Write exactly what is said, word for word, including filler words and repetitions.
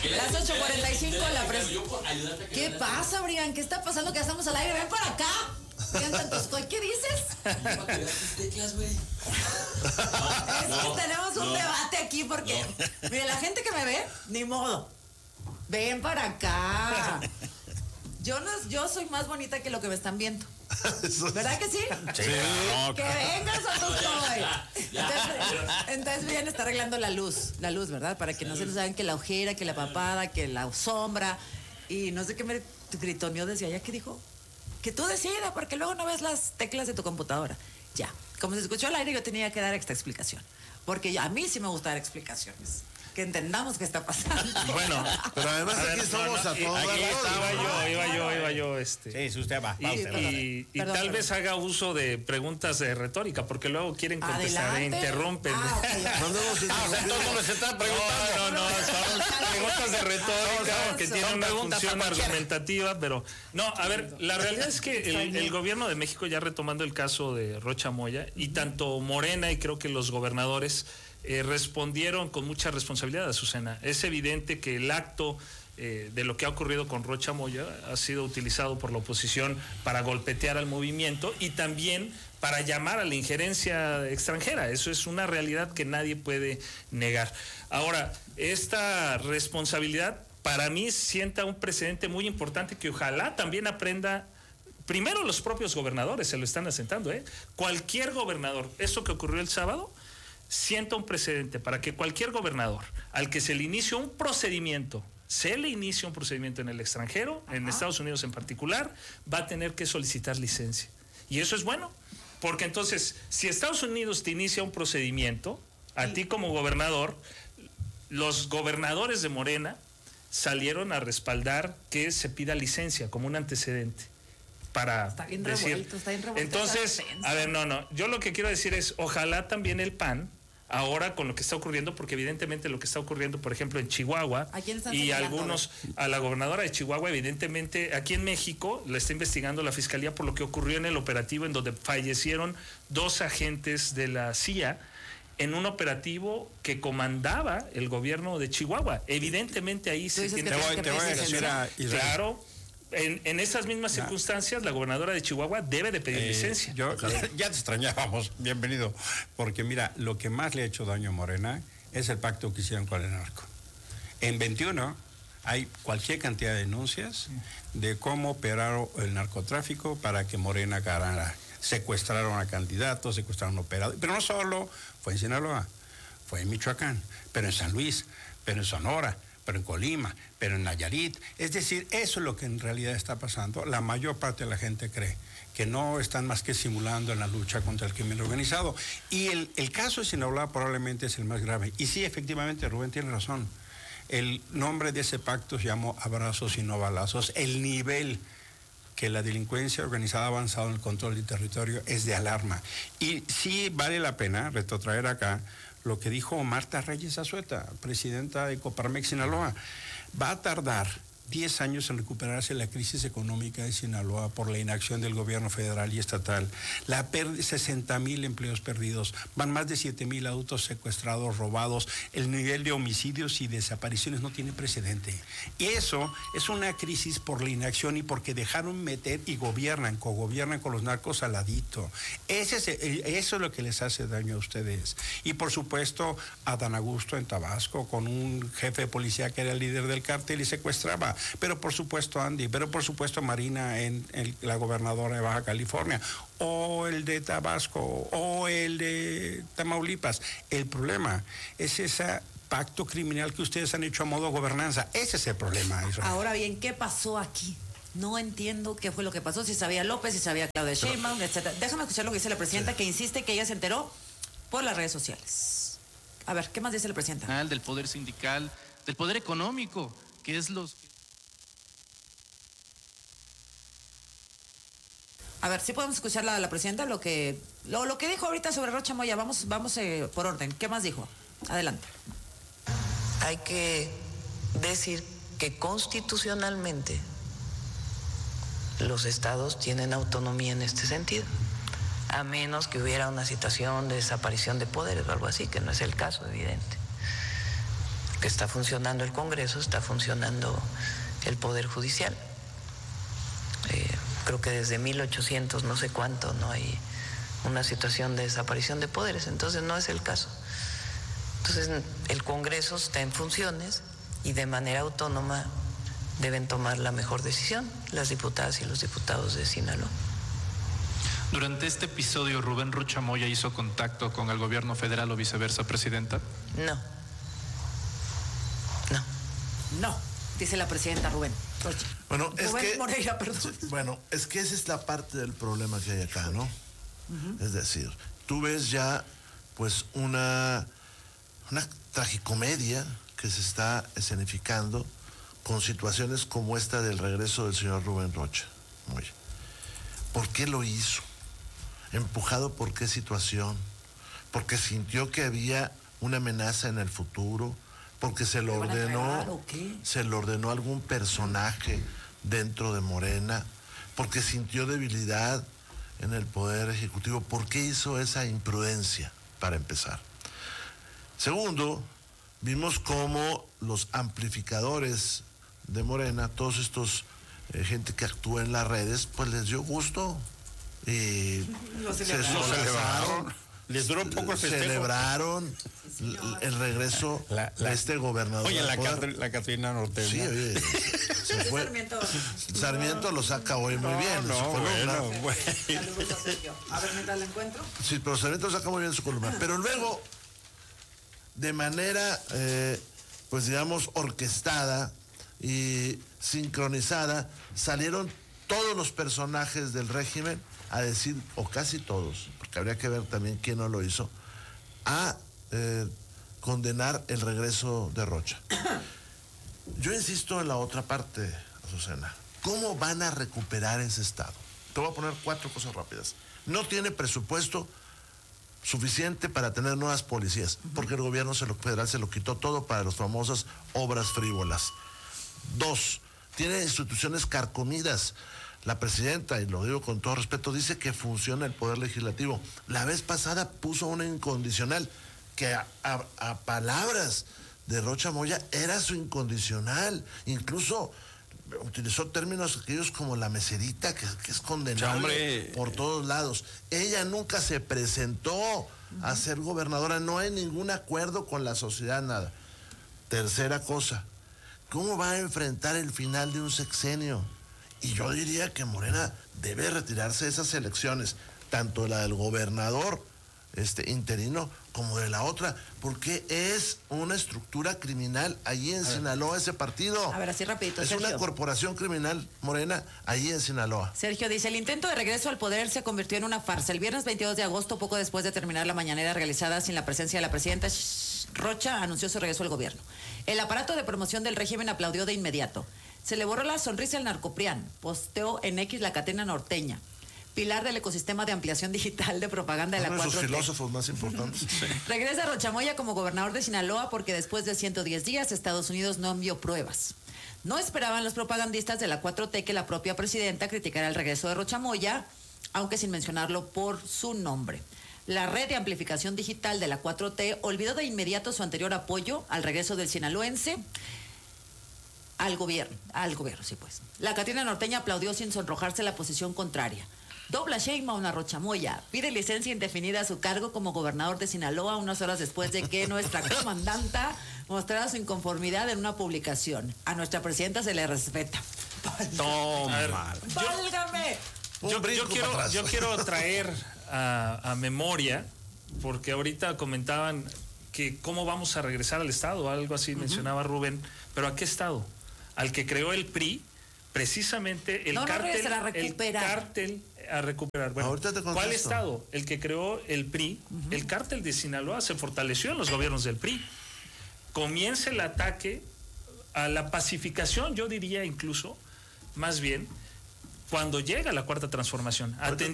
Las ocho cuarenta y cinco, la pres... ¿Qué pasa, Brian? ¿Qué está pasando? ¿Que estamos al aire? ¡Ven para acá! ¿Qué dices? Teclas, güey. Es que tenemos un debate aquí porque, mire, la gente que me ve, ni modo. Ven para acá. Yo no, yo soy más bonita que lo que me están viendo. ¿Verdad que sí? Sí. No, que vengas a tu estoy. Entonces, entonces bien está arreglando la luz, la luz, ¿verdad? Para que no se nos saben que la ojera, que la papada, que la sombra. Y no sé qué me gritoneó, decía, ¿ya qué dijo? Que tú decidas, porque luego no ves las teclas de tu computadora. Ya, como se escuchó al aire, yo tenía que dar esta explicación. Porque a mí sí me gusta dar explicaciones. Que entendamos qué está pasando. Bueno, pero además a aquí ver, somos no, no, a todos. aquí estaba yo, Ah, iba claro. yo, iba yo, este. Sí, si usted va. Y, va usted, va. y, y Perdón, tal perdón. vez haga uso de preguntas de retórica, porque luego quieren contestar e Adelante. interrumpen. Ah, ok. Mandemos Ah, o sea, todo el mundo se está preguntando. No, no, no, son preguntas de retórica Ah, que son tienen una preguntas función para cualquiera. argumentativa, pero no, a ver, la realidad es que el, el gobierno de México, ya retomando el caso de Rocha Moya, y tanto Morena y creo que los gobernadores eh, respondieron con mucha responsabilidad, Azucena. Es evidente que el acto eh, de lo que ha ocurrido con Rocha Moya ha sido utilizado por la oposición para golpetear al movimiento y también para llamar a la injerencia extranjera. Eso es una realidad que nadie puede negar. Ahora, esta responsabilidad para mí sienta un precedente muy importante que ojalá también aprenda. Primero los propios gobernadores se lo están asentando, ¿eh? Cualquier gobernador, eso que ocurrió el sábado, sienta un precedente para que cualquier gobernador al que se le inicie un procedimiento, se le inicia un procedimiento en el extranjero, en Estados Unidos en particular, va a tener que solicitar licencia. Y eso es bueno, porque entonces, si Estados Unidos te inicia un procedimiento, a ti como gobernador, los gobernadores de Morena salieron a respaldar que se pida licencia como un antecedente para Está bien decir. revuelto, está bien revuelto Entonces, esa defensa. a ver, no, no, yo lo que quiero decir es, ojalá también el P A N, ahora con lo que está ocurriendo, porque evidentemente lo que está ocurriendo, por ejemplo, en Chihuahua, ¿A quién están y señalando? algunos, a la gobernadora de Chihuahua, evidentemente, aquí en México, la está investigando la Fiscalía por lo que ocurrió en el operativo en donde fallecieron dos agentes de la C I A, en un operativo que comandaba el gobierno de Chihuahua. Evidentemente ahí se dices tiene que Te voy, que te voy a pedir decir a Israel. claro. En, en esas mismas Ya. circunstancias, la gobernadora de Chihuahua debe de pedir Eh, licencia. Yo, ya te extrañábamos, bienvenido. Porque mira, lo que más le ha hecho daño a Morena es el pacto que hicieron con el narco. En veintiuno hay cualquier cantidad de denuncias de cómo operaron el narcotráfico para que Morena ganara. Secuestraron a candidatos, secuestraron operadores. Pero no solo fue en Sinaloa, fue en Michoacán, pero en San Luis, pero en Sonora, pero en Colima, pero en Nayarit. Es decir, eso es lo que en realidad está pasando. La mayor parte de la gente cree que no están más que simulando en la lucha contra el crimen organizado. Y el, el caso de Sinaloa probablemente es el más grave. Y sí, efectivamente, Rubén tiene razón. El nombre de ese pacto se llamó Abrazos y no balazos. El nivel que la delincuencia organizada ha avanzado en el control del territorio es de alarma. Y sí vale la pena retrotraer acá lo que dijo Marta Reyes Azueta, presidenta de Coparmex Sinaloa. Va a tardar diez años en recuperarse la crisis económica de Sinaloa por la inacción del gobierno federal y estatal. La pérdida, sesenta mil empleos perdidos, van más de siete mil adultos secuestrados, robados. El nivel de homicidios y desapariciones no tiene precedente. Y eso es una crisis por la inacción y porque dejaron meter y gobiernan, cogobiernan con los narcos al ladito. Ese es, eso es lo que les hace daño a ustedes. Y por supuesto, Adán Augusto en Tabasco, con un jefe de policía que era el líder del cártel y secuestraba. Pero por supuesto Andy, pero por supuesto Marina en, en la gobernadora de Baja California, o el de Tabasco, o el de Tamaulipas. El problema es ese pacto criminal que ustedes han hecho a modo gobernanza. Ese es el problema, Israel. Ahora bien, ¿qué pasó aquí? No entiendo qué fue lo que pasó, si sabía López, si sabía Claudia Sheinbaum, etcétera. Déjame escuchar lo que dice la presidenta, sí, que insiste que ella se enteró por las redes sociales. A ver, ¿qué más dice la presidenta? Del poder sindical, del poder económico, que es los... A ver, sí podemos escuchar la, la presidenta lo que lo, lo que dijo ahorita sobre Rocha Moya. Vamos, vamos eh, por orden. ¿Qué más dijo? Adelante. Hay que decir que constitucionalmente los estados tienen autonomía en este sentido, a menos que hubiera una situación de desaparición de poderes o algo así, que no es el caso, evidente. que está funcionando el Congreso, está funcionando el Poder Judicial. Eh, creo que desde mil ochocientos no sé cuánto no hay una situación de desaparición de poderes, entonces no es el caso. Entonces el Congreso está en funciones y de manera autónoma deben tomar la mejor decisión las diputadas y los diputados de Sinaloa. Durante este episodio, ¿Rubén Rocha Moya hizo contacto con el gobierno federal o viceversa, Presidenta? No. No. No, dice la presidenta Rubén. Rocha. Bueno, es Rubén que, Moreira, perdón. bueno, es que esa es la parte del problema que hay acá, ¿no? Uh-huh. Es decir, tú ves ya, pues, una, una tragicomedia que se está escenificando con situaciones como esta del regreso del señor Rubén Rocha Moya. ¿Por qué lo hizo? ¿Empujado por qué situación? ¿Porque sintió que había una amenaza en el futuro? ¿Porque se lo ordenó, se lo ordenó algún personaje dentro de Morena? ¿Porque sintió debilidad en el Poder Ejecutivo? ¿Por qué hizo esa imprudencia, para empezar? Segundo, vimos cómo los amplificadores de Morena, todos estos eh, gente que actúa en las redes, pues les dio gusto y no se se celebraron. Les duró un poco el festejo. Celebraron sí, el regreso la, la, de este gobernador. Oye, la, Catri, la Catrina Norteña. Sí, oye, se fue. Sarmiento. Sarmiento lo saca hoy muy no, bien. No, su columna. Bueno, bueno. A ver, mientras la encuentro. Sí, pero Sarmiento lo saca muy bien su columna. Pero luego, de manera, eh, pues digamos, orquestada y sincronizada, salieron todos los personajes del régimen a decir, o casi todos, porque habría que ver también quién no lo hizo, a eh, condenar el regreso de Rocha. Yo insisto en la otra parte, Azucena. ¿Cómo van a recuperar ese estado? Te voy a poner cuatro cosas rápidas. No tiene presupuesto suficiente para tener nuevas policías, porque el gobierno se lo, federal se lo quitó todo para las famosas obras frívolas. Dos, tiene instituciones carcomidas. La presidenta, y lo digo con todo respeto, dice que funciona el Poder Legislativo. La vez pasada puso una incondicional que a, a, a palabras de Rocha Moya era su incondicional. Incluso utilizó términos aquellos como la meserita, que, que es condenable por todos lados. Ella nunca se presentó uh-huh. a ser gobernadora. No hay ningún acuerdo con la sociedad, nada. Tercera cosa, ¿cómo va a enfrentar el final de un sexenio? Y yo diría que Morena debe retirarse de esas elecciones, tanto la del gobernador este, interino como de la otra, porque es una estructura criminal allí en Sinaloa ese partido. A ver, así rapidito, Es Sergio. una corporación criminal Morena allí en Sinaloa. Sergio dice, el intento de regreso al poder se convirtió en una farsa. El viernes veintidós de agosto, poco después de terminar la mañanera realizada sin la presencia de la presidenta, Rocha anunció su regreso al gobierno. El aparato de promoción del régimen aplaudió de inmediato. Se le borró la sonrisa al narcoprián, posteó en X la Catrina Norteña, pilar del ecosistema de ampliación digital de propaganda de la cuatro T. Uno de sus filósofos más importantes. Sí. Regresa Rocha Moya como gobernador de Sinaloa porque después de ciento diez días Estados Unidos no envió pruebas. No esperaban los propagandistas de la cuatro T que la propia presidenta criticara el regreso de Rocha Moya, aunque sin mencionarlo por su nombre. La red de amplificación digital de la cuatro T olvidó de inmediato su anterior apoyo al regreso del sinaloense al gobierno, al gobierno, sí pues. La Catrina Norteña aplaudió sin sonrojarse la posición contraria. Dobla Sheinbaum a Rocha Moya, pide licencia indefinida a su cargo como gobernador de Sinaloa unas horas después de que nuestra comandanta mostrara su inconformidad en una publicación. A nuestra presidenta se le respeta. Toma. ¡Válgame! Yo, yo, quiero, yo quiero traer a, a memoria, porque ahorita comentaban que cómo vamos a regresar al Estado, algo así uh-huh. mencionaba Rubén, pero ¿a qué Estado? Al que creó el P R I, precisamente el no, cártel, no, a recuperar. el cártel a recuperar. Bueno, ¿cuál Estado? El que creó el P R I, uh-huh. el cártel de Sinaloa se fortaleció en los gobiernos del P R I. Comienza el ataque a la pacificación, yo diría incluso, más bien, cuando llega la Cuarta Transformación.